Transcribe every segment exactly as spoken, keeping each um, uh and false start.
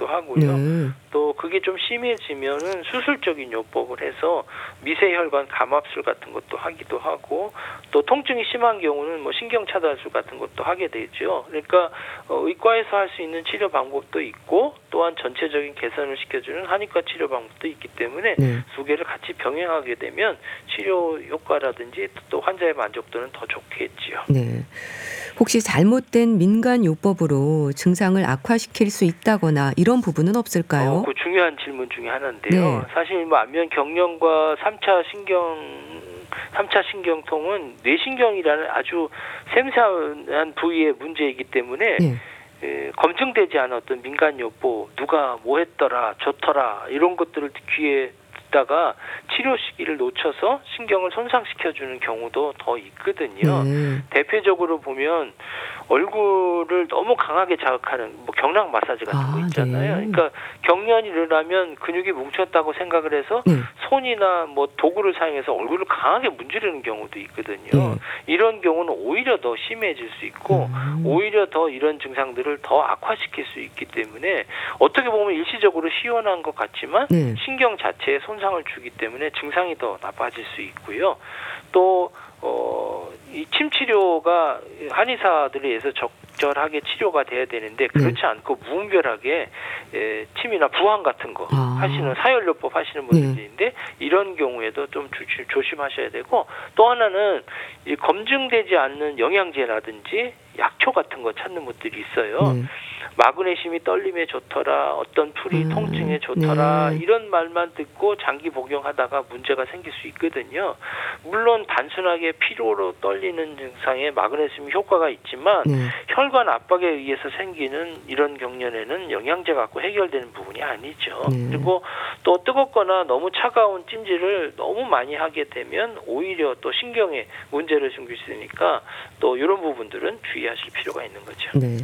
하기도 하고요. 네. 또 그게 좀 심해지면은 수술적인 요법을 해서 미세혈관 감압술 같은 것도 하기도 하고 또 통증이 심한 경우는 뭐 신경차단술 같은 것도 하게 되죠. 그러니까 어, 의과에서 할 수 있는 치료 방법도 있고 또한 전체적인 개선을 시켜주는 한의과 치료 방법도 있기 때문에 네. 두 개를 같이 병행하게 되면 치료 효과라든지 또 환자의 만족도는 더 좋겠지요. 네. 혹시 잘못된 민간 요법으로 증상을 악화시킬 수 있다거나 이런 부분은 없을까요? 어, 그 중요한 질문 중에 하나인데요. 네. 사실 뭐 안면 경련과 삼 차 신경 삼 차 신경통은 뇌신경이라는 아주 세밀한 부위의 문제이기 때문에 네. 에, 검증되지 않은 어떤 민간 요법, 누가 뭐 했더라, 좋더라 이런 것들을 귀에 듣다가 치료 시기를 놓쳐서 신경을 손상시켜주는 경우도 더 있거든요. 네. 대표적으로 보면 얼굴을 너무 강하게 자극하는 뭐 경락 마사지 같은 아, 거 있잖아요. 네. 그러니까 경련이 일어나면 근육이 뭉쳤다고 생각을 해서 네. 손이나 뭐 도구를 사용해서 얼굴을 강하게 문지르는 경우도 있거든요. 네. 이런 경우는 오히려 더 심해질 수 있고 음. 오히려 더 이런 증상들을 더 악화시킬 수 있기 때문에 어떻게 보면 일시적으로 시원한 것 같지만 네. 신경 자체에 손상을 주기 때문에 증상이 더 나빠질 수 있고요. 또 어, 이 침 치료가 한의사들에 의해서 적절하게 치료가 돼야 되는데 그렇지 네. 않고 무분별하게 에, 침이나 부항 같은 거 아. 하시는 사열요법 하시는 분들인데 이런 경우에도 좀 주, 조심하셔야 되고 또 하나는 이 검증되지 않는 영양제라든지 약초 같은 거 찾는 분들이 있어요. 네. 마그네슘이 떨림에 좋더라, 어떤 풀이 음, 통증에 좋더라 네. 이런 말만 듣고 장기 복용하다가 문제가 생길 수 있거든요. 물론 단순하게 피로로 떨리는 증상에 마그네슘 효과가 있지만 네. 혈관 압박에 의해서 생기는 이런 경련에는 영양제 갖고 해결되는 부분이 아니죠. 네. 그리고 또 뜨겁거나 너무 차가운 찜질을 너무 많이 하게 되면 오히려 또 신경에 문제를 생길 수 있으니까 또 이런 부분들은 주의하실 필요가 있는 거죠. 네.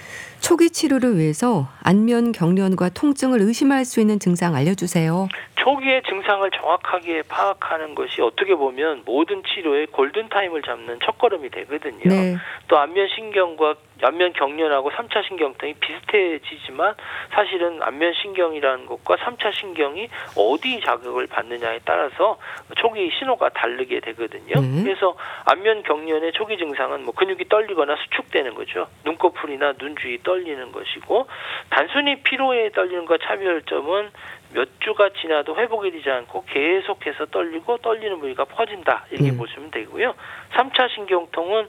초기 치료를 위해서 안면 경련과 통증을 의심할 수 있는 증상 알려주세요. 초기의 증상을 정확하게 파악하는 것이 어떻게 보면 모든 치료의 골든타임을 잡는 첫걸음이 되거든요. 네. 또 안면 신경과 안면 경련하고 삼 차 신경통이 비슷해지지만 사실은 안면 신경이라는 것과 삼 차 신경이 어디 자극을 받느냐에 따라서 초기 신호가 다르게 되거든요. 네. 그래서 안면 경련의 초기 증상은 뭐 근육이 떨리거나 수축되는 거죠. 눈꺼풀이나 눈 주위 떨리는 것이고 단순히 피로에 떨리는 것과 차별점은 몇 주가 지나도 회복이 되지 않고 계속해서 떨리고 떨리는 부위가 퍼진다 이렇게 네. 보시면 되고요. 삼 차 신경통은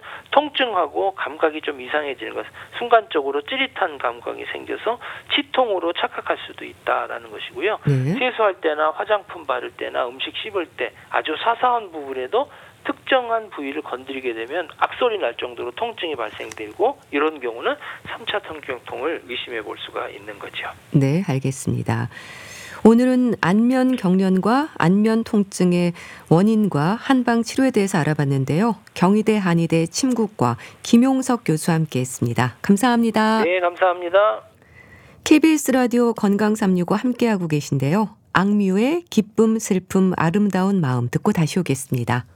통증하고 감각이 좀 이상해지는 것, 순간적으로 찌릿한 감각이 생겨서 치통으로 착각할 수도 있다라는 것이고요. 네. 세수할 때나 화장품 바를 때나 음식 씹을 때 아주 사소한 부분에도 특정한 부위를 건드리게 되면 악소리 날 정도로 통증이 발생되고 이런 경우는 삼 차 신경통을 의심해 볼 수가 있는 거죠. 네, 알겠습니다. 오늘은 안면 경련과 안면 통증의 원인과 한방 치료에 대해서 알아봤는데요. 경희대 한의대 침구과 김용석 교수와 함께했습니다. 감사합니다. 네, 감사합니다. 케이비에스 라디오 건강삼육오 함께하고 계신데요. 악뮤의 기쁨, 슬픔, 아름다운 마음 듣고 다시 오겠습니다.